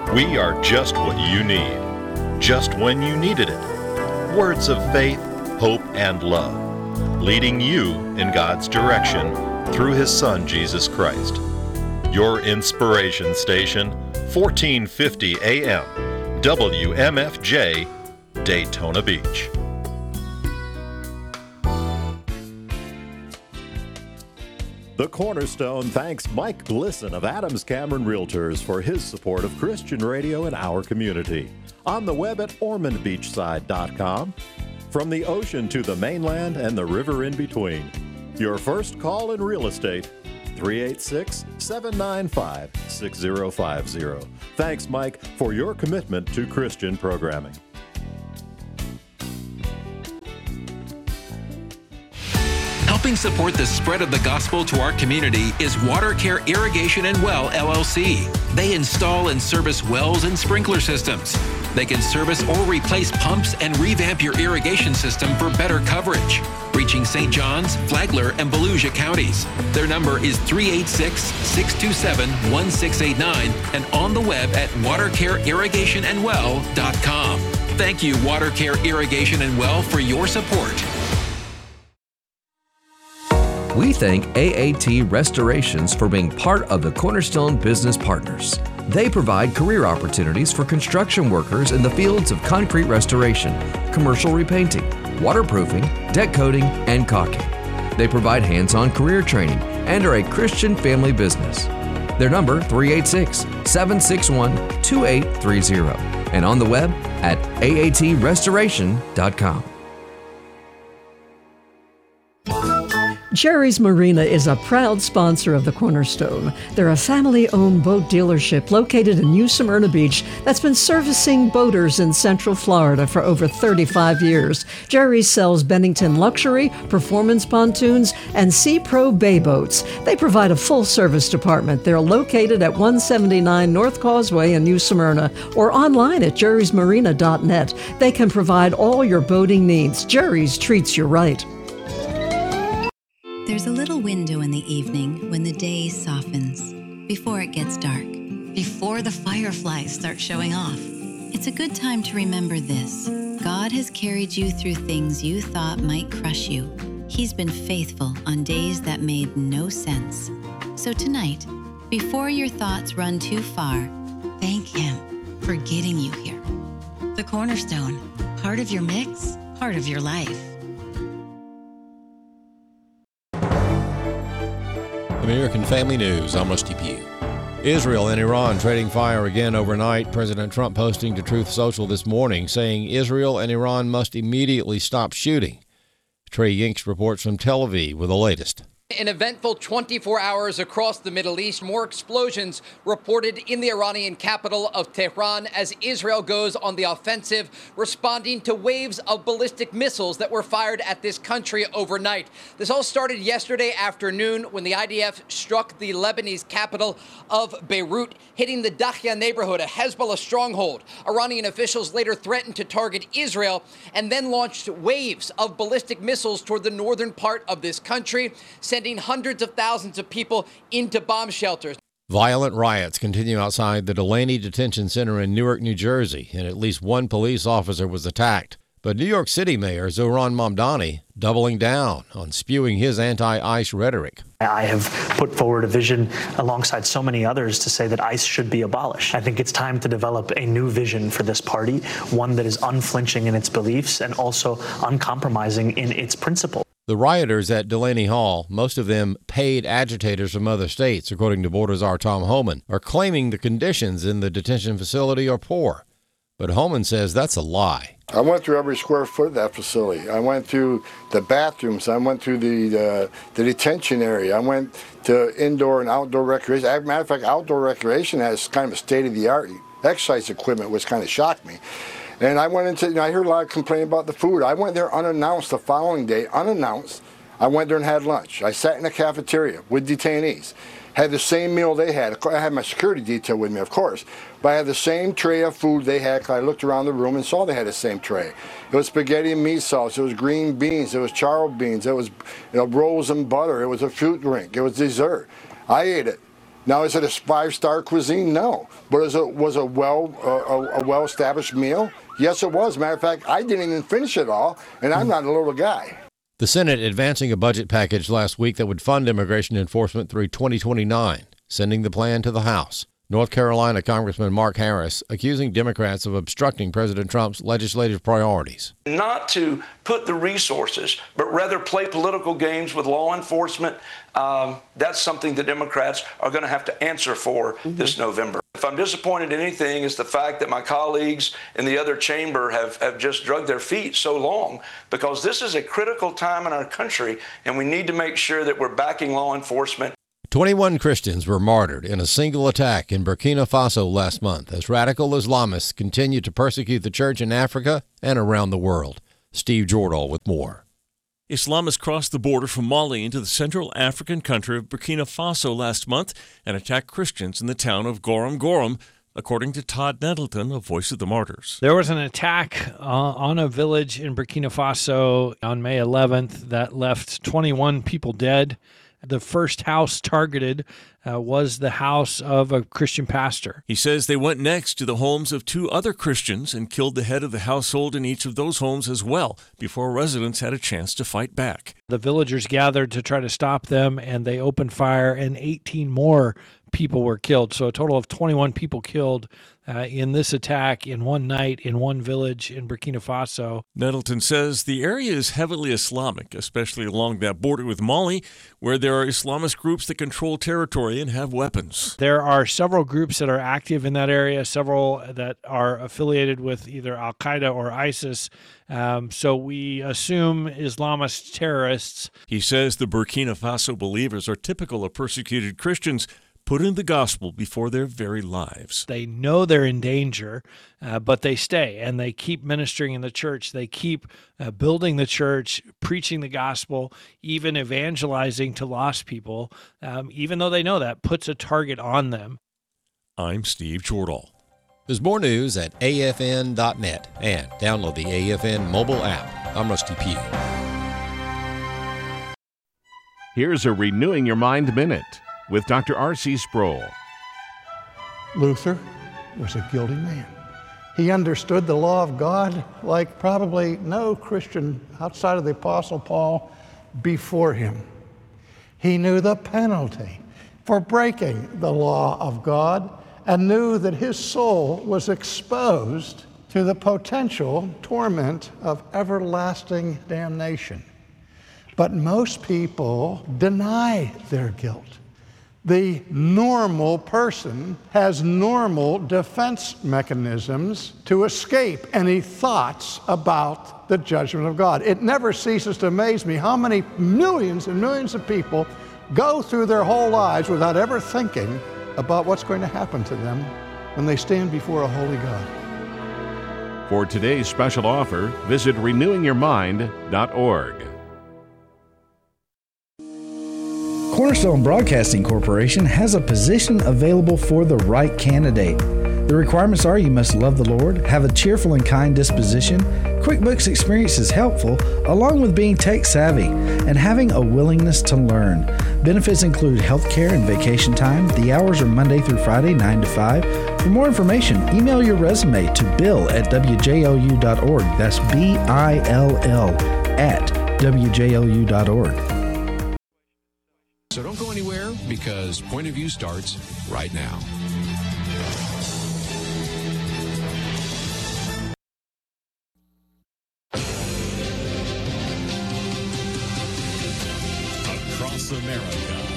We are just what you need, just when you needed it. Words of faith, hope, and love, leading you in God's direction through His Son, Jesus Christ. Your inspiration station, 1450 AM, WMFJ, Daytona Beach. The Cornerstone thanks Mike Glisson of Adams Cameron Realtors for his support of Christian radio in our community. On the web at OrmondBeachside.com. From the ocean to the mainland and the river in between. Your first call in real estate, 386-795-6050. Thanks, Mike, for your commitment to Christian programming. Helping support the spread of the gospel to our community is WaterCare Irrigation and Well, LLC. They install and service wells and sprinkler systems. They can service or replace pumps and revamp your irrigation system for better coverage. Reaching St. Johns, Flagler, and Volusia counties. Their number is 386-627-1689 and on the web at watercareirrigationandwell.com. Thank you, WaterCare Irrigation and Well, for your support. We thank AAT Restorations for being part of the Cornerstone Business Partners. They provide career opportunities for construction workers in the fields of concrete restoration, commercial repainting, waterproofing, deck coating, and caulking. They provide hands-on career training and are a Christian family business. Their number, 386-761-2830, and on the web at aatrestoration.com. Jerry's Marina is a proud sponsor of the Cornerstone. They're a family-owned boat dealership located in New Smyrna Beach that's been servicing boaters in Central Florida for over 35 years. Jerry's sells Bennington Luxury, Performance Pontoons, and Sea Pro Bay Boats. They provide a full-service department. They're located at 179 North Causeway in New Smyrna or online at jerrysmarina.net. They can provide all your boating needs. Jerry's treats you right. There's a little window in the evening when the day softens, before it gets dark, before the fireflies start showing off. It's a good time to remember this. God has carried you through things you thought might crush you. He's been faithful on days that made no sense. So tonight, before your thoughts run too far, thank Him for getting you here. The Cornerstone, part of your mix, part of your life. American Family News, I'm Rusty Pugh. Israel and Iran trading fire again overnight. President Trump posting to Truth Social this morning saying Israel and Iran must immediately stop shooting. Trey Yinks reports from Tel Aviv with the latest. An eventful 24 hours across the Middle East. More explosions reported in the Iranian capital of Tehran as Israel goes on the offensive, responding to waves of ballistic missiles that were fired at this country overnight. This all started yesterday afternoon when the IDF struck the Lebanese capital of Beirut, hitting the Dakhya neighborhood, a Hezbollah stronghold. Iranian officials later threatened to target Israel and then launched waves of ballistic missiles toward the northern part of this country, sending hundreds of thousands of people into bomb shelters. Violent riots continue outside the Delaney Detention Center in Newark, New Jersey, and at least one police officer was attacked. But New York City Mayor Zohran Mamdani doubling down on spewing his anti-ICE rhetoric. I have put forward a vision alongside so many others to say that ICE should be abolished. I think it's time to develop a new vision for this party, one that is unflinching in its beliefs and also uncompromising in its principles. The rioters at Delaney Hall, most of them paid agitators from other states, according to Board Czar Tom Homan, are claiming the conditions in the detention facility are poor. But Homan says that's a lie. I went through every square foot of that facility. I went through the bathrooms. I went through the detention area. I went to indoor and outdoor recreation. As a matter of fact, outdoor recreation has kind of a state-of-the-art exercise equipment, which kind of shocked me. And I went into, I heard a lot of complaining about the food. I went there unannounced the following day, unannounced. I went there and had lunch. I sat in the cafeteria with detainees. Had the same meal they had. I had my security detail with me, of course. But I had the same tray of food they had because I looked around the room and saw they had the same tray. It was spaghetti and meat sauce. It was green beans. It was charred beans. It was rolls and butter. It was a fruit drink. It was dessert. I ate it. Now, is it a 5-star cuisine? No. But was it a well-established meal? Yes, it was. Matter of fact, I didn't even finish it all, and I'm not a little guy. The Senate advancing a budget package last week that would fund immigration enforcement through 2029, sending the plan to the House. North Carolina Congressman Mark Harris accusing Democrats of obstructing President Trump's legislative priorities. Not to put the resources, but rather play political games with law enforcement. That's something the Democrats are going to have to answer for this November. If I'm disappointed in anything, it's the fact that my colleagues in the other chamber have just dragged their feet so long, because this is a critical time in our country, and we need to make sure that we're backing law enforcement. 21 Christians were martyred in a single attack in Burkina Faso last month as radical Islamists continue to persecute the church in Africa and around the world. Steve Jordahl with more. Islamists crossed the border from Mali into the Central African country of Burkina Faso last month and attacked Christians in the town of Gorom Gorom, according to Todd Nettleton of Voice of the Martyrs. There was an attack on a village in Burkina Faso on May 11th that left 21 people dead. The first house targeted was the house of a Christian pastor. He says they went next to the homes of 2 other Christians and killed the head of the household in each of those homes as well, before residents had a chance to fight back. The villagers gathered to try to stop them, and they opened fire, and 18 more people were killed. So a total of 21 people killed in this attack in one night in one village in Burkina Faso. Nettleton says the area is heavily Islamic, especially along that border with Mali, where there are Islamist groups that control territory and have weapons. There are several groups that are active in that area, several that are affiliated with either Al-Qaeda or ISIS. So we assume Islamist terrorists. He says the Burkina Faso believers are typical of persecuted Christians, put in the gospel before their very lives. They know they're in danger, but they stay and they keep ministering in the church. They keep building the church, preaching the gospel, even evangelizing to lost people, even though they know that puts a target on them. I'm Steve Jordahl. There's more news at afn.net and download the AFN mobile app. I'm Rusty Pugh. Here's a Renewing Your Mind Minute with Dr. R.C. Sproul. Luther was a guilty man. He understood the law of God like probably no Christian outside of the Apostle Paul before him. He knew the penalty for breaking the law of God and knew that his soul was exposed to the potential torment of everlasting damnation. But most people deny their guilt. The normal person has normal defense mechanisms to escape any thoughts about the judgment of God. It never ceases to amaze me how many millions and millions of people go through their whole lives without ever thinking about what's going to happen to them when they stand before a holy God. For today's special offer, visit renewingyourmind.org. Cornerstone Broadcasting Corporation has a position available for the right candidate. The requirements are you must love the Lord, have a cheerful and kind disposition, QuickBooks experience is helpful, along with being tech savvy and having a willingness to learn. Benefits include health care and vacation time. The hours are Monday through Friday, 9 to 5. For more information, email your resume to bill@wjlu.org. That's BILL at wjlu.org. So don't go anywhere, because Point of View starts right now. Across America,